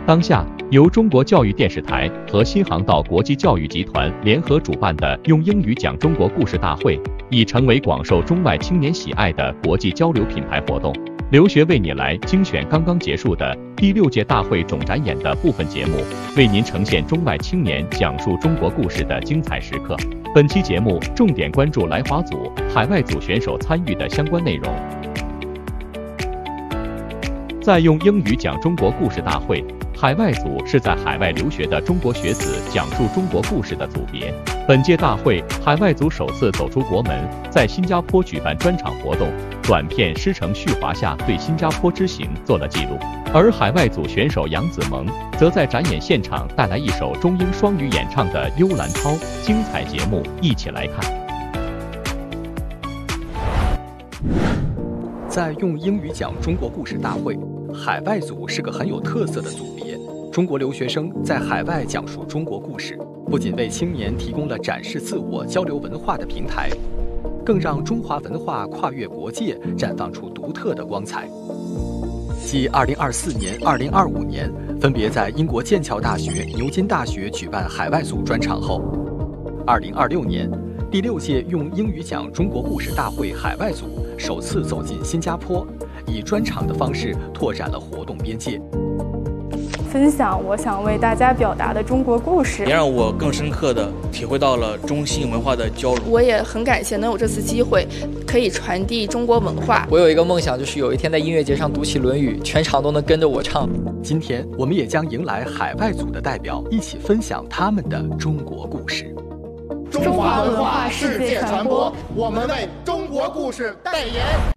当下，由中国教育电视台和新航道国际教育集团联合主办的用英语讲中国故事大会，已成为广受中外青年喜爱的国际交流品牌活动。留学为你来精选刚刚结束的第6届大会总展演的部分节目，为您呈现中外青年讲述中国故事的精彩时刻。本期节目重点关注来华组、海外组选手参与的相关内容。在用英语讲中国故事大会，海外组是在海外留学的中国学子讲述中国故事的组别。本届大会，海外组首次走出国门，在新加坡举办专场活动，短片《师承续华夏》对新加坡之行做了记录。而海外组选手杨子萌则在展演现场带来一首中英双语演唱的《幽兰涛》，精彩节目一起来看。 在用英语讲中国故事大会，海外组是个很有特色的组别。中国留学生在海外讲述中国故事，不仅为青年提供了展示自我、交流文化的平台，更让中华文化跨越国界，绽放出独特的光彩。继2024年、2025年分别在英国剑桥大学、牛津大学举办海外组专场后，2026年第6届用英语讲中国故事大会海外组首次走进新加坡，以专场的方式拓展了活动边界， 分享我想为大家表达的中国故事， 也让我更深刻地体会到了中西文化的交融。 我也很感谢能有这次机会，可以传递中国文化。 我有一个梦想，就是有一天在音乐节上读起《论语》，全场都能跟着我唱。 今天我们也将迎来海外组的代表，一起分享他们的中国故事。 中华文化世界传播，我们为中国故事代言。